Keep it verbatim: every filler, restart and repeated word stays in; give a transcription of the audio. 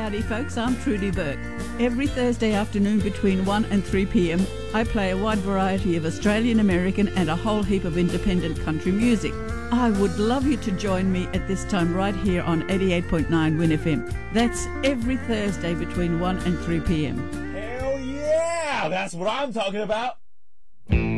Howdy folks, I'm Trudy Burke. Every Thursday afternoon between one and three p m, I play a wide variety of Australian, American and a whole heap of independent country music. I would love you to join me at this time right here on eighty-eight point nine Win F M. That's every Thursday between one and three p m. Hell yeah! That's what I'm talking about.